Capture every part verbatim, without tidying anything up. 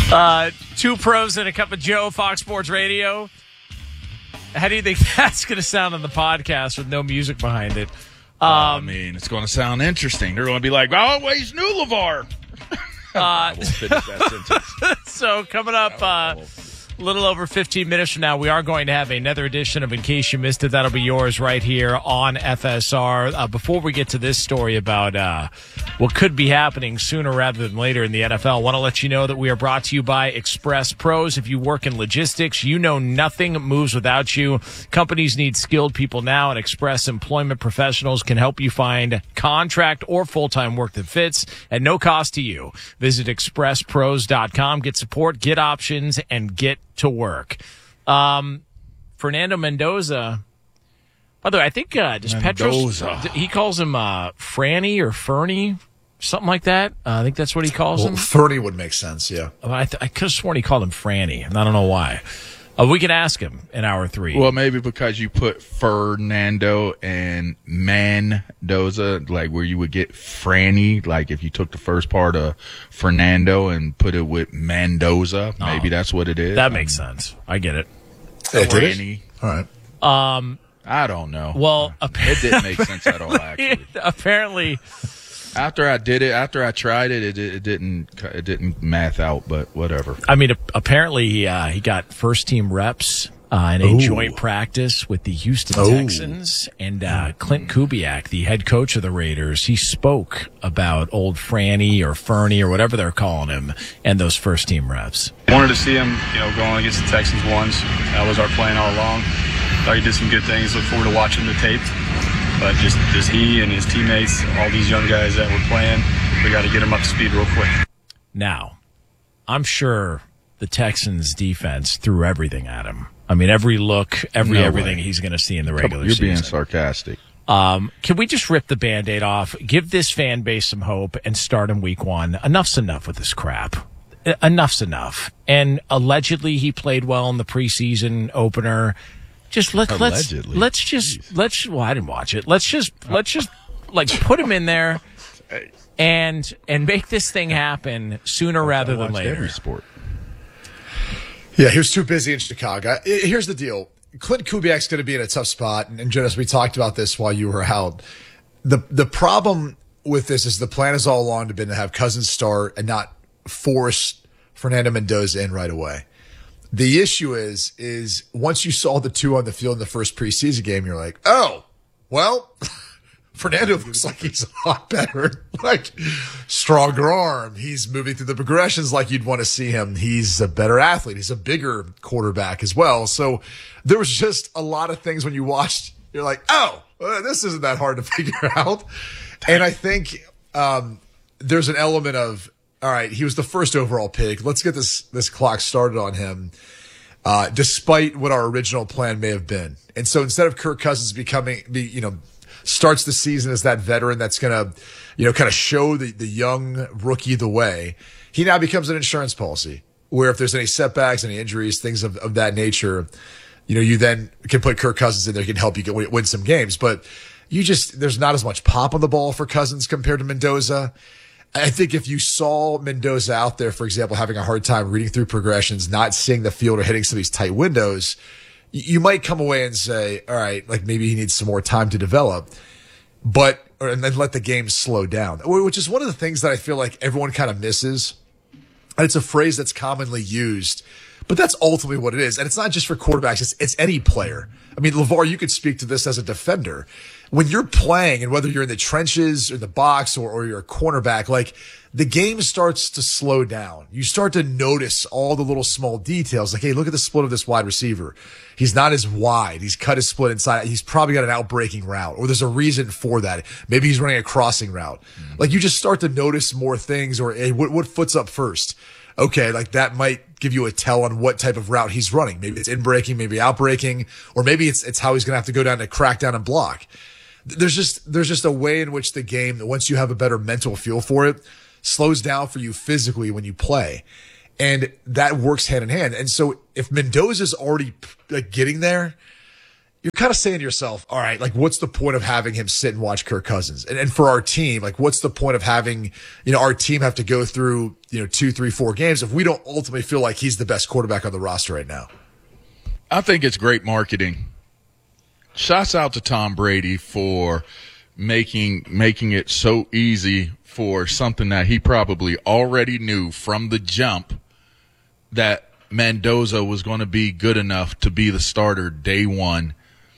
Uh, two pros and a cup of Joe, Fox Sports Radio. How do you think that's going to sound on the podcast with no music behind it? Um, uh, I mean, it's going to sound interesting. They're going to be like, "I always knew LeVar." Uh, so coming up uh, a little over fifteen minutes from now, we are going to have another edition of In Case You Missed It. That'll be yours right here on F S R. Uh, before we get to this story about uh, what could be happening sooner rather than later in the N F L, I want to let you know that we are brought to you by Express Pros. If you work in logistics, you know nothing moves without you. Companies need skilled people now, and Express Employment Professionals can help you find contract or full-time work that fits at no cost to you. Visit express pros dot com. Get support, get options, and get to work. Um, Fernando Mendoza, by the way, I think uh, does Petros, he calls him uh, Franny or Fernie, something like that. Uh, I think that's what he calls well, him. Fernie would make sense, yeah. I, th- I could have sworn he called him Franny, and I don't know why. Uh, we can ask him in hour three. Well, maybe because you put Fernando and Mendoza, like where you would get Franny, like if you took the first part of Fernando and put it with Mendoza, oh, maybe that's what it is. That makes sense. I get it. Hey, Franny. All right. Um, I don't know. Well, uh, it didn't make sense at all, actually. Apparently. After I did it, after I tried it, it, it didn't it didn't math out, but whatever. I mean, apparently he uh, he got first team reps uh, in a Ooh. joint practice with the Houston Ooh. Texans, and uh, Clint Kubiak, the head coach of the Raiders, he spoke about old Franny or Fernie or whatever they're calling him, and those first team reps. Wanted to see him, you know, going against the Texans once. That was our plan all along. Thought he did some good things. Look forward to watching the tape. But just, just he and his teammates, all these young guys that were playing, we got to get them up to speed real quick. Now, I'm sure the Texans' defense threw everything at him. I mean, every look, every no everything way. he's going to see in the regular You're season. You're being sarcastic. Um, can we just rip the Band-Aid off, give this fan base some hope, and start in week one? Enough's enough with this crap. Enough's enough. And allegedly he played well in the preseason opener. Just let, let's let's just Jeez. let's well I didn't watch it. Let's just let's just like put him in there and and make this thing happen sooner rather than later. Every sport. Yeah, he was too busy in Chicago. Here's the deal: Clint Kubiak's going to be in a tough spot, and Jonas, we talked about this while you were out. the The problem with this is the plan has all along been to have Cousins start and not force Fernando Mendoza in right away. The issue is, is once you saw the two on the field in the first preseason game, you're like, oh, well, Fernando looks like he's a lot better, like stronger arm. He's moving through the progressions like you'd want to see him. He's a better athlete. He's a bigger quarterback as well. So there was just a lot of things when you watched, you're like, oh, well, this isn't that hard to figure out. And I think, um, there's an element of, all right, he was the first overall pick. Let's get this this clock started on him, uh, despite what our original plan may have been. And so instead of Kirk Cousins becoming, the you know, starts the season as that veteran that's going to, you know, kind of show the, the young rookie the way, he now becomes an insurance policy where if there's any setbacks, any injuries, things of, of that nature, you know, you then can put Kirk Cousins in there, can help you get, win some games. But you just, there's not as much pop on the ball for Cousins compared to Mendoza. I think if you saw Mendoza out there, for example, having a hard time reading through progressions, not seeing the field or hitting some of these tight windows, you might come away and say, all right, like maybe he needs some more time to develop, but, or, and then let the game slow down, which is one of the things that I feel like everyone kind of misses. And it's a phrase that's commonly used, but that's ultimately what it is. And it's not just for quarterbacks. It's, it's any player. I mean, LeVar, you could speak to this as a defender. When you're playing, and whether you're in the trenches or the box or, or you're a cornerback, like the game starts to slow down. You start to notice all the little small details. Like, hey, look at the split of this wide receiver. He's not as wide. He's cut his split inside. He's probably got an out-breaking route, or there's a reason for that. Maybe he's running a crossing route. Mm-hmm. Like, you just start to notice more things, or hey, what, what foot's up first? Okay, like that might give you a tell on what type of route he's running. Maybe it's in-breaking, maybe out-breaking, or maybe it's it's how he's going to have to go down to crack down and block. There's just there's just a way in which the game, once you have a better mental feel for it, slows down for you physically when you play. And that works hand in hand. And so if Mendoza's already like, getting there, you're kind of saying to yourself, all right, like what's the point of having him sit and watch Kirk Cousins? And, and for our team, like what's the point of having, you know, our team have to go through, you know, two, three, four games if we don't ultimately feel like he's the best quarterback on the roster right now? I think it's great marketing. Shouts out to Tom Brady for making making it so easy for something that he probably already knew from the jump that Mendoza was going to be good enough to be the starter day one,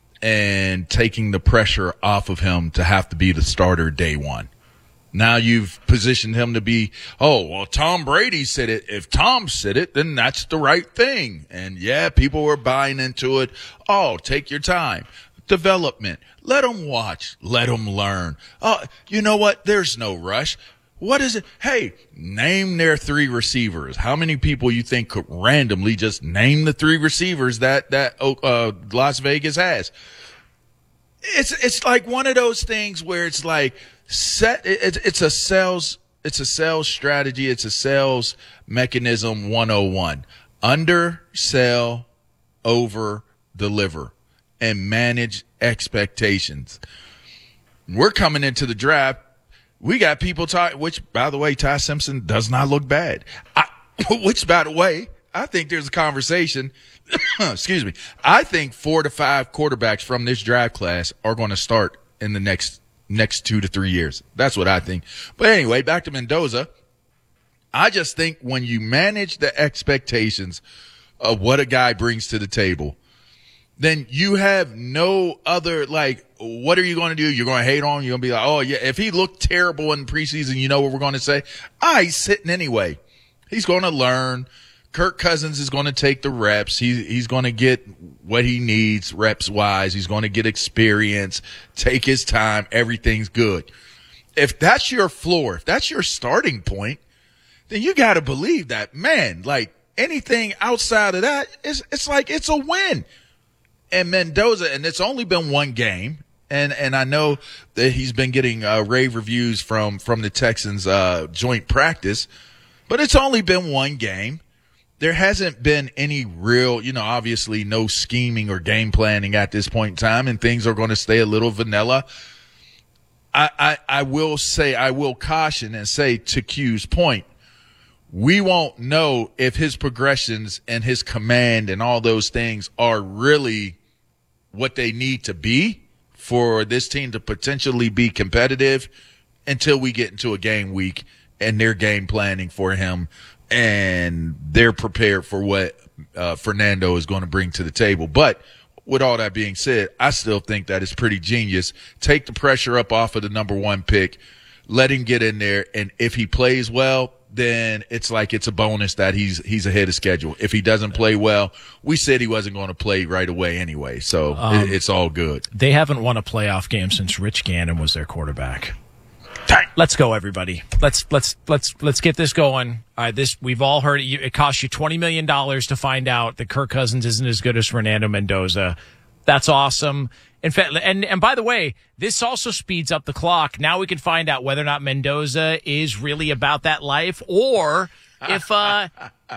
and taking the pressure off of him to have to be the starter day one. Now you've positioned him to be, oh, well, Tom Brady said it. If Tom said it, then that's the right thing. And yeah, people were buying into it. Oh, take your time. Development. Let them watch. Let them learn. Oh, you know what? There's no rush. What is it? Hey, name their three receivers. How many people you think could randomly just name the three receivers that, that, uh, Las Vegas has? It's, it's like one of those things where it's like set, it, it's a sales, it's a sales strategy. It's a sales mechanism one oh one. Undersell, over deliver, and manage expectations. We're coming into the draft. We got people talk, which, by the way, Ty Simpson does not look bad. I, which, by the way, I think there's a conversation. Excuse me. I think four to five quarterbacks from this draft class are going to start in the next next two to three years. That's what I think. But anyway, back to Mendoza. I just think when you manage the expectations of what a guy brings to the table, then you have no other, like, what are you going to do? You're going to hate on him? You're going to be like, oh, yeah, if he looked terrible in preseason, you know what we're going to say? Ah, he's sitting anyway. He's going to learn. Kirk Cousins is going to take the reps. He, he's going to get what he needs reps-wise. He's going to get experience, take his time. Everything's good. If that's your floor, if that's your starting point, then you got to believe that, man, like anything outside of that, it's, it's like it's a win. And Mendoza, and it's only been one game, and, and I know that he's been getting uh, rave reviews from, from the Texans uh, joint practice, but it's only been one game. There hasn't been any real, you know, obviously no scheming or game planning at this point in time, and things are going to stay a little vanilla. I, I, I will say, I will caution and say to Q's point, we won't know if his progressions and his command and all those things are really what they need to be for this team to potentially be competitive until we get into a game week and they're game planning for him and they're prepared for what uh, Fernando is going to bring to the table. But with all that being said, I still think that it's pretty genius. Take the pressure up off of the number one pick, let him get in there, and if he plays well, then it's like it's a bonus that he's he's ahead of schedule. If he doesn't play well, we said he wasn't going to play right away anyway, so um, it, it's all good. They haven't won a playoff game since Rich Gannon was their quarterback. Let's go, everybody. Let's let's let's let's get this going. All right, this we've all heard it. It costs you twenty million dollars to find out that Kirk Cousins isn't as good as Fernando Mendoza. That's awesome. In fact, and and by the way, this also speeds up the clock. Now we can find out whether or not Mendoza is really about that life, or if uh,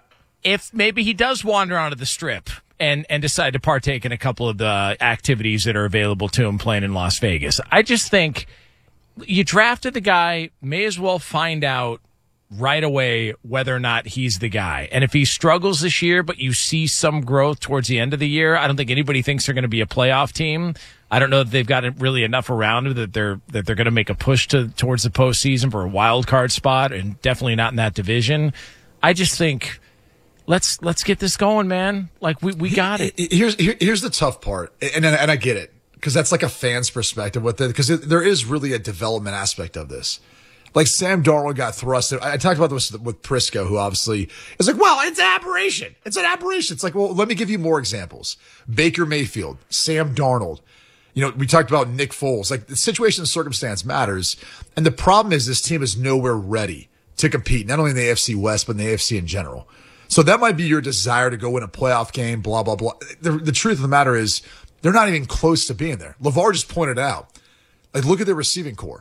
if maybe he does wander onto the strip and and decide to partake in a couple of the activities that are available to him playing in Las Vegas. I just think you drafted the guy, may as well find out right away whether or not he's the guy. And if he struggles this year, but you see some growth towards the end of the year, I don't think anybody thinks they're going to be a playoff team. I don't know that they've got really enough around them that they're that they're going to make a push to towards the postseason for a wild card spot, and definitely not in that division. I just think let's let's get this going, man. Like we, we got it. Here's here, here's the tough part, and and, and I get it because that's like a fan's perspective with it, because there is really a development aspect of this. Like Sam Darnold got thrust. I talked about this with Prisco, who obviously is like, well, it's an aberration. It's an aberration. It's like, well, let me give you more examples. Baker Mayfield, Sam Darnold. You know, we talked about Nick Foles. Like, the situation and circumstance matters. And the problem is this team is nowhere ready to compete, not only in the A F C West, but in the A F C in general. So that might be your desire to go win a playoff game, blah, blah, blah. The, the truth of the matter is they're not even close to being there. LeVar just pointed out, like, look at their receiving core.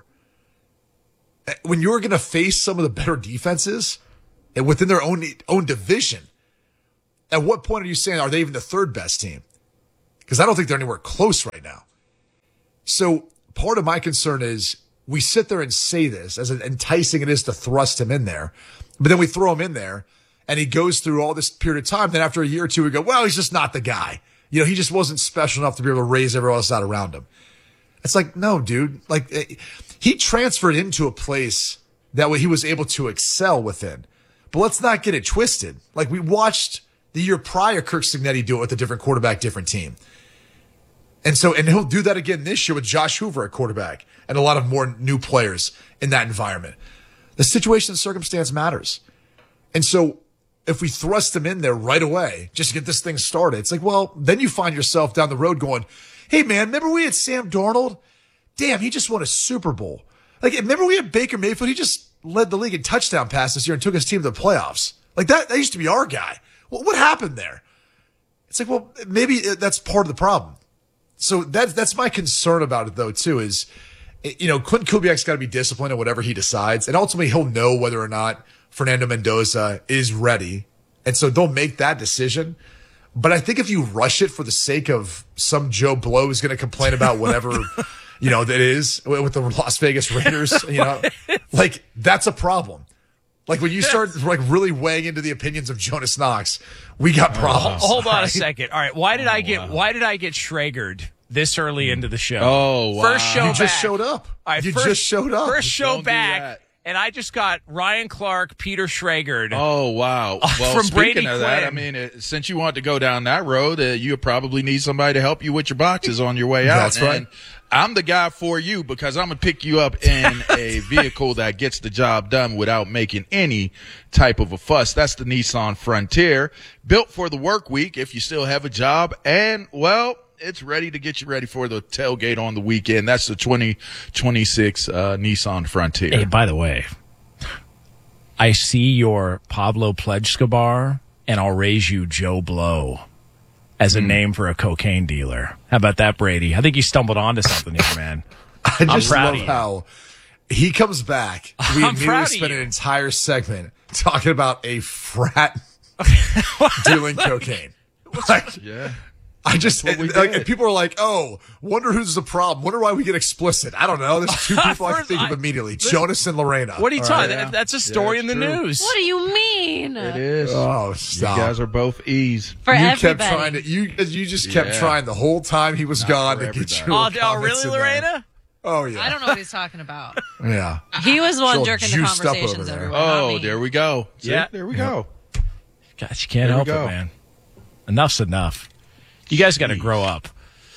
When you're going to face some of the better defenses and within their own own division, at what point are you saying, are they even the third best team? because I don't think they're anywhere close right now. So part of my concern is we sit there and say this as enticing it is to thrust him in there, but then we throw him in there and he goes through all this period of time. Then after a year or two, we go, well, he's just not the guy. You know, he just wasn't special enough to be able to raise everyone else out around him. It's like, no, dude, like he transferred into a place that way he was able to excel within. But let's not get it twisted. Like we watched the year prior Kirk Cignetti do it with a different quarterback, different team. And so, and he'll do that again this year with Josh Hoover at quarterback and a lot of more new players in that environment. The situation and circumstance matters. And so if we thrust him in there right away, just to get this thing started, it's like, well, then you find yourself down the road going, hey man, remember we had Sam Darnold? Damn, he just won a Super Bowl. Like, remember we had Baker Mayfield? He just led the league in touchdown passes this year and took his team to the playoffs. Like that, that used to be our guy. Well, what happened there? It's like, well, maybe that's part of the problem. So that's, that's my concern about it though, too, is, you know, Clinton Kubiak's got to be disciplined in whatever he decides. And ultimately he'll know whether or not Fernando Mendoza is ready. And so they'll make that decision. But I think if you rush it for the sake of some Joe Blow who's going to complain about whatever, you know, that is with the Las Vegas Raiders, you know, like that's a problem. Like when you start like really weighing into the opinions of Jonas Knox, we got problems. Oh, hold on a second. All right. Why did oh, I get, wow. why did I get Schragered this early into the show? Oh, wow. First show You back. just showed up. All right, you first, just showed up. First show Don't back. And I just got Ryan Clark, Peter Schragered. Oh, wow. Well, from speaking Brady of that, Quinn. I mean, uh, since you want to go down that road, uh, you probably need somebody to help you with your boxes on your way out. That's right. And I'm the guy for you because I'm going to pick you up in a vehicle that gets the job done without making any type of a fuss. That's the Nissan Frontier, built for the work week if you still have a job. And, well, it's ready to get you ready for the tailgate on the weekend. That's the twenty twenty-six uh, Nissan Frontier. Hey, by the way, I see your Pablo Pledge-Scabar, and I'll raise you Joe Blow as a mm. name for a cocaine dealer. How about that, Brady? I think you stumbled onto something here, man. I just I'm proud love of you. how he comes back. We I'm immediately proud spent of an you. entire segment talking about a frat dealing cocaine. Like, Yeah. I just what we like, did. and people are like, "Oh, wonder who's the problem? Wonder why we get explicit." I don't know. There's two people I can First, think I- of immediately: Jonas and Lorena. What are you All talking right? about? That's a story Yeah, in the it's true. news. What do you mean? It is. Oh, You stop! guys are both E's. For you everybody. kept trying to. You you just kept Yeah. trying the whole time he was Not gone for to get everybody. you. Oh, oh, really, Lorena? Oh yeah. I don't know what he's talking about. Yeah. He was the one She'll jerking the juiced up over conversations there. everywhere. not Oh, me. there we go. See? Yeah. There we go. Gosh, you can't There we help go. it, man. Enough's enough. You guys got to grow up.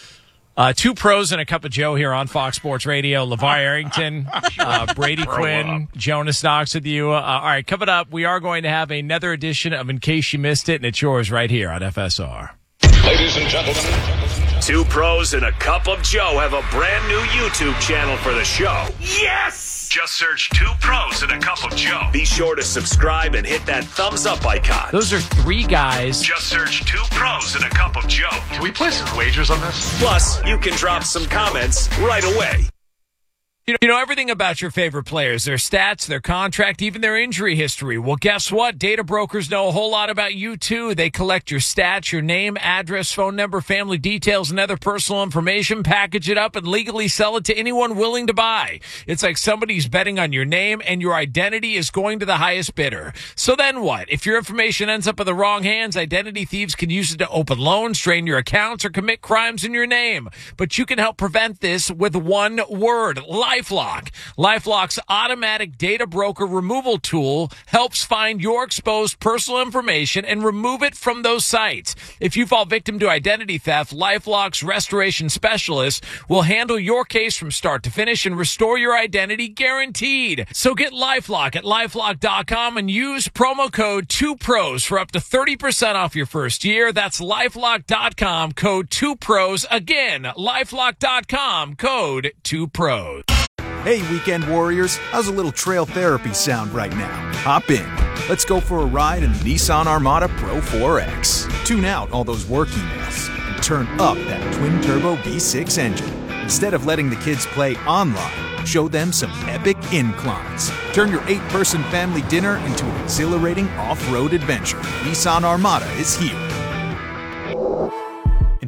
Uh, two pros and a cup of Joe here on Fox Sports Radio. LeVar Arrington, uh, Brady Quinn, Jonas Knox with you. Uh, all right, coming up, we are going to have another edition of In Case You Missed It, and it's yours right here on F S R. Ladies and gentlemen, Two pros and a cup of Joe have a brand new YouTube channel for the show. yes! Just search Two Pros and a Cup of Joe. Be sure to subscribe and hit that thumbs up icon. Those are three guys. Just search Two Pros and a Cup of Joe. Can we place some wagers on this? Plus, you can drop some comments right away. You know, you know everything about your favorite players, their stats, their contract, even their injury history. Well, guess what? Data brokers know a whole lot about you, too. They collect your stats, your name, address, phone number, family details, and other personal information, package it up, and legally sell it to anyone willing to buy. It's like somebody's betting on your name, and your identity is going to the highest bidder. So then what? If your information ends up in the wrong hands, identity thieves can use it to open loans, drain your accounts, or commit crimes in your name. But you can help prevent this with one word: LifeLock. LifeLock's automatic data broker removal tool helps find your exposed personal information and remove it from those sites. If you fall victim to identity theft, LifeLock's restoration specialist will handle your case from start to finish and restore your identity guaranteed. So get LifeLock at LifeLock dot com and use promo code two pros for up to thirty percent off your first year. That's LifeLock dot com, code two pros. Again, LifeLock dot com, code two pros. Hey, Weekend Warriors, how's a little trail therapy sound right now? Hop in. Let's go for a ride in the Nissan Armada Pro four X. Tune out all those work emails and turn up that twin-turbo V six engine. Instead of letting the kids play online, show them some epic inclines. Turn your eight-person family dinner into an exhilarating off-road adventure. Nissan Armada is here. In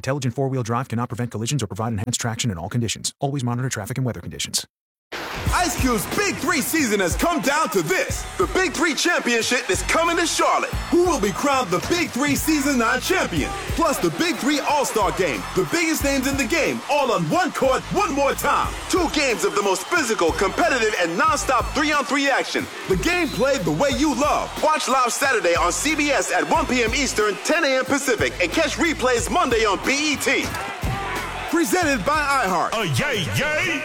Intelligent four-wheel drive cannot prevent collisions or provide enhanced traction in all conditions. Always monitor traffic and weather conditions. Ice Cube's Big Three season has come down to this. The Big Three Championship is coming to Charlotte. Who will be crowned the Big Three Season nine champion? Plus the Big Three All-Star Game. The biggest names in the game, all on one court, one more time. Two games of the most physical, competitive, and non-stop three-on-three action. The game played the way you love. Watch live Saturday on C B S at one p.m. Eastern, ten a.m. Pacific, and catch replays Monday on B E T. Presented by iHeart. Oh, yay, yay!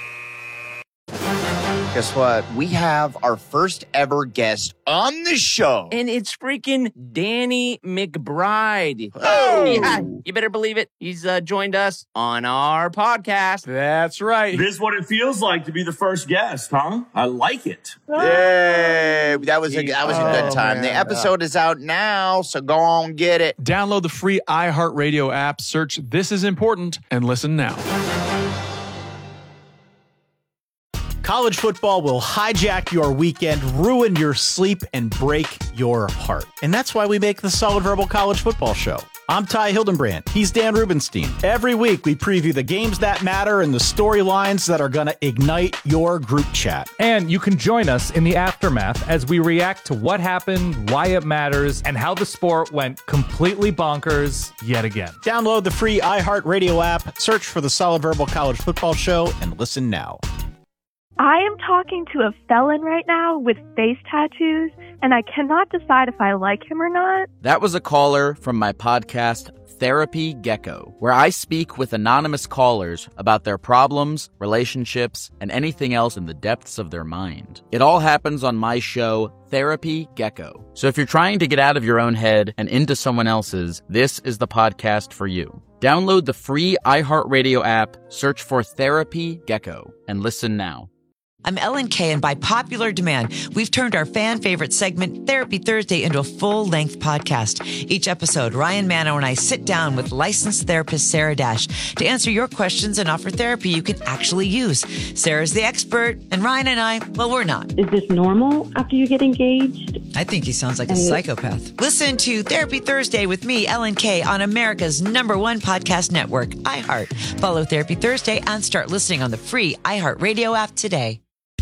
Guess what? We have our first ever guest on the show. And it's freaking Danny McBride. Oh! Yeah, you better believe it. He's uh, joined us on our podcast. That's right. This is what it feels like to be the first guest, huh? I like it. Yay! That was a, that was a good time. Oh, the episode is out now, so go on, get it. Download the free iHeartRadio app, search This Is Important, and listen now. College football will hijack your weekend, ruin your sleep, and break your heart. And that's why we make the Solid Verbal College Football Show. I'm Ty Hildenbrand. He's Dan Rubenstein. Every week, we preview the games that matter and the storylines that are going to ignite your group chat. And you can join us in the aftermath as we react to what happened, why it matters, and how the sport went completely bonkers yet again. Download the free iHeartRadio app, search for the Solid Verbal College Football Show, and listen now. I am talking to a felon right now with face tattoos, and I cannot decide if I like him or not. That was a caller from my podcast, Therapy Gecko, where I speak with anonymous callers about their problems, relationships, and anything else in the depths of their mind. It all happens on my show, Therapy Gecko. So if you're trying to get out of your own head and into someone else's, this is the podcast for you. Download the free iHeartRadio app, search for Therapy Gecko, and listen now. I'm Ellen Kay, and by popular demand, we've turned our fan favorite segment, Therapy Thursday, into a full-length podcast. Each episode, Ryan Manno and I sit down with licensed therapist Sarah Dash to answer your questions and offer therapy you can actually use. Sarah's the expert, and Ryan and I, well, we're not. Is this normal after you get engaged? I think he sounds like a psychopath. Listen to Therapy Thursday with me, Ellen Kay, on America's number one podcast network, iHeart. Follow Therapy Thursday and start listening on the free iHeartRadio app today.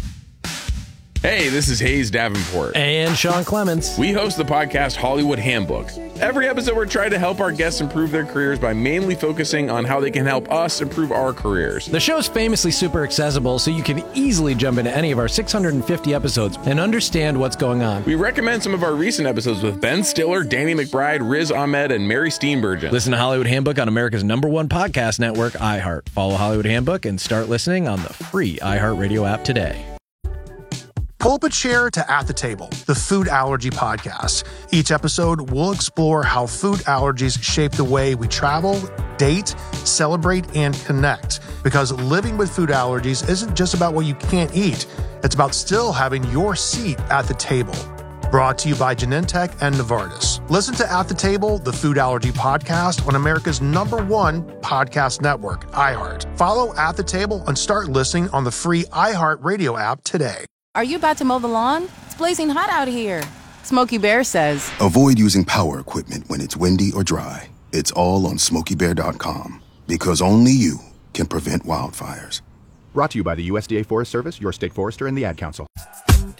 Hey, this is Hayes Davenport. And Sean Clements. We host the podcast Hollywood Handbook. Every episode, we're trying to help our guests improve their careers by mainly focusing on how they can help us improve our careers. The show's famously super accessible, so you can easily jump into any of our six hundred fifty episodes and understand what's going on. We recommend some of our recent episodes with Ben Stiller, Danny McBride, Riz Ahmed, and Mary Steenburgen. Listen to Hollywood Handbook on America's number one podcast network, iHeart. Follow Hollywood Handbook and start listening on the free iHeartRadio app today. Pull up a chair to At the Table, the food allergy podcast. Each episode, we'll explore how food allergies shape the way we travel, date, celebrate, and connect. Because living with food allergies isn't just about what you can't eat. It's about still having your seat at the table. Brought to you by Genentech and Novartis. Listen to At the Table, the food allergy podcast on America's number one podcast network, iHeart. Follow At the Table and start listening on the free iHeart Radio app today. Are you about to mow the lawn? It's blazing hot out here. Smokey Bear says, avoid using power equipment when it's windy or dry. It's all on smokey bear dot com, because only you can prevent wildfires. Brought to you by the U S D A Forest Service, your state forester, and the Ad Council.